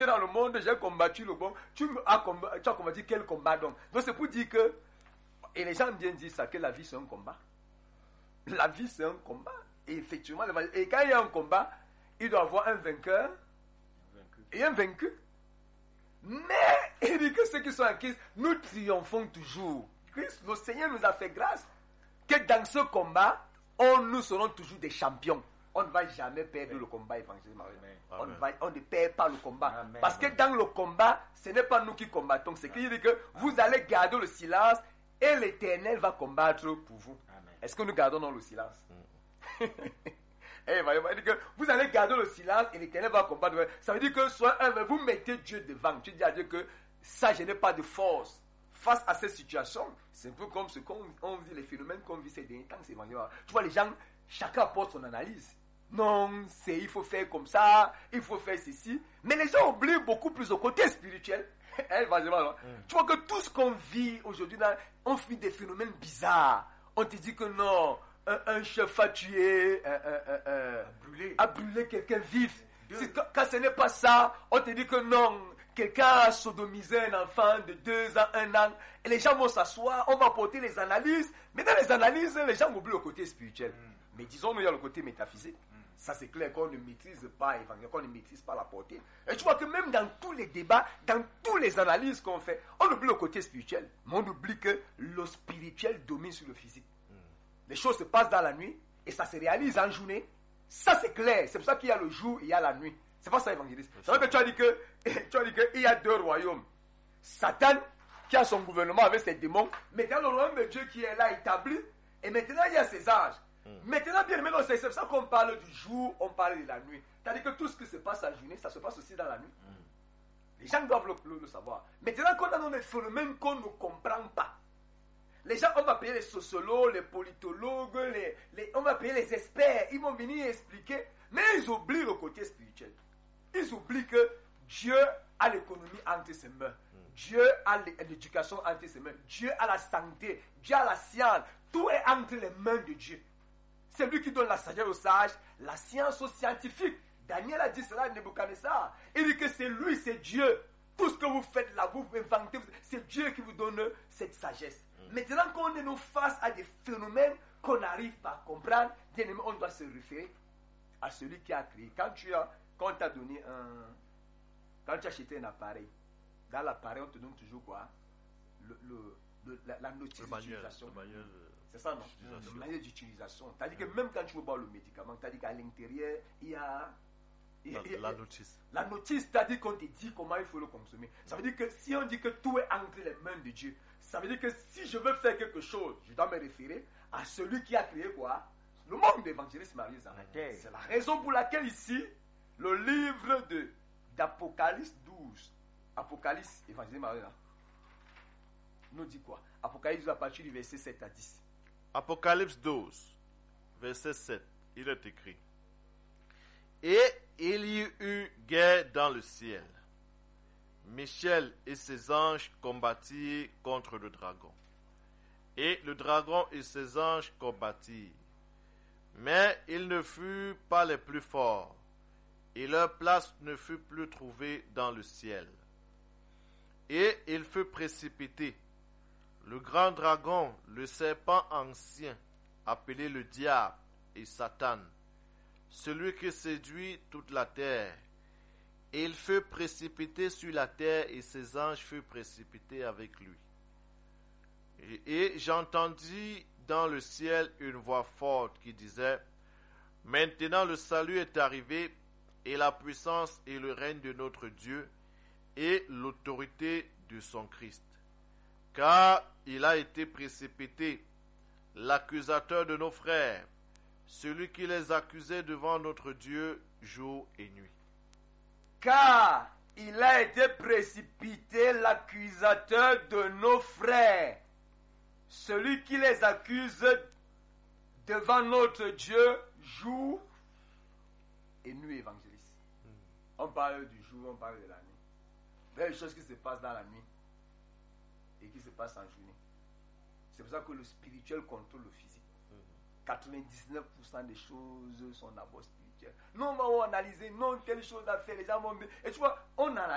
dans le monde, j'ai combattu le bon. Tu as combattu quel combat donc? Donc c'est pour dire que, et les gens bien disent ça, que la vie c'est un combat. La vie c'est un combat. Et effectivement, et quand il y a un combat, il doit y avoir un vainqueur et un vaincu. Mais il dit que ceux qui sont en Christ, nous triomphons toujours. Christ, le Seigneur nous a fait grâce que dans ce combat, nous serons toujours des champions. On ne va jamais perdre le combat évangélique. On ne perd pas le combat. Amen. Parce que dans le combat, ce n'est pas nous qui combattons. C'est qu'il dit que vous allez garder le silence et l'Éternel va combattre pour vous. Amen. Est-ce que nous gardons le silence? Il dit que vous allez garder le silence et l'Éternel va combattre. Ça veut dire que vous mettez Dieu devant. Tu dis à Dieu que ça, je n'ai pas de force. Face à cette situation, c'est un peu comme ce qu'on vit, les phénomènes qu'on vit ces derniers temps. Tu vois, les gens, chacun apporte son analyse. Non, il faut faire comme ça, il faut faire ceci. Mais les gens oublient beaucoup plus au côté spirituel. Tu vois que tout ce qu'on vit aujourd'hui, on vit des phénomènes bizarres. On te dit que non, un chef a tué, a brûlé quelqu'un vif. Quand ce n'est pas ça, on te dit que non, quelqu'un a sodomisé un enfant de 2 ans, 1 an. Et les gens vont s'asseoir, on va apporter les analyses. Mais dans les analyses, les gens oublient le côté spirituel. Mais disons-nous, il y a le côté métaphysique. Ça, c'est clair qu'on ne maîtrise pas, qu'on ne maîtrise pas la portée. Et tu vois que même dans tous les débats, dans toutes les analyses qu'on fait, on oublie le côté spirituel. Mais on oublie que le spirituel domine sur le physique. Les choses se passent dans la nuit et ça se réalise en journée. Ça, c'est clair. C'est pour ça qu'il y a le jour et il y a la nuit. C'est pas ça, évangéliste. C'est vrai que tu as dit qu'il y a 2 royaumes. Satan, qui a son gouvernement avec ses démons, mais dans le royaume de Dieu qui est là établi, et maintenant il y a ses anges. Maintenant, bien aimé, c'est pour ça qu'on parle du jour, on parle de la nuit. C'est-à-dire que tout ce qui se passe en journée, ça se passe aussi dans la nuit. Les gens doivent le savoir. Maintenant qu'on a des phénomènes qu'on ne comprend pas, les gens, on va payer les sociologues, les politologues, on va payer les experts, ils vont venir expliquer, mais ils oublient le côté spirituel. Ils oublient que Dieu a l'économie entre ses mains. Dieu a l'éducation entre ses mains. Dieu a la santé. Dieu a la science. Tout est entre les mains de Dieu. C'est lui qui donne la sagesse aux sages, la science aux scientifiques. Daniel a dit cela à Nebuchadnezzar. Il dit que c'est lui, c'est Dieu. Tout ce que vous faites là, vous inventez, c'est Dieu qui vous donne cette sagesse. Maintenant qu'on est face à des phénomènes qu'on n'arrive pas à comprendre, bien aimé, on doit se référer à celui qui a créé. Quand tu as acheté un appareil, dans l'appareil, on te donne toujours quoi? La notice d'utilisation. C'est ça, non? Le manuel d'utilisation. C'est-à-dire que même quand tu veux boire le médicament, c'est-à-dire qu'à l'intérieur, il y a la notice. La notice, c'est-à-dire qu'on te dit comment il faut le consommer. Ça veut dire que si on dit que tout est entre les mains de Dieu, ça veut dire que si je veux faire quelque chose, je dois me référer à celui qui a créé quoi? Le monde d'évangéliste Marie Zahara. C'est la raison pour laquelle ici, le livre d'Apocalypse 12, Apocalypse, évangéliste Marie Zahara, nous dit quoi? Apocalypse 12 à partir du verset 7 à 10. Apocalypse 12, verset 7, il est écrit: Et il y eut guerre dans le ciel. Michel et ses anges combattirent contre le dragon. Et le dragon et ses anges combattirent. Mais ils ne furent pas les plus forts, et leur place ne fut plus trouvée dans le ciel. Et il fut précipité. Le grand dragon, le serpent ancien, appelé le diable et Satan, celui qui séduit toute la terre. Et il fut précipité sur la terre et ses anges furent précipités avec lui. Et j'entendis dans le ciel une voix forte qui disait: Maintenant le salut est arrivé, et la puissance et le règne de notre Dieu, et l'autorité de son Christ. Car il a été précipité, l'accusateur de nos frères, celui qui les accusait devant notre Dieu jour et nuit. Car il a été précipité, l'accusateur de nos frères, celui qui les accuse devant notre Dieu jour et nuit, évangéliste. On parle du jour, on parle de la nuit. Il y a des choses qui se passent dans la nuit et qui se passent en journée. C'est pour ça que le spirituel contrôle le physique. 99% des choses sont d'abord spirituelles. Non, on va analyser, non, telle chose à faire, les gens vont... Et tu vois, on analyse.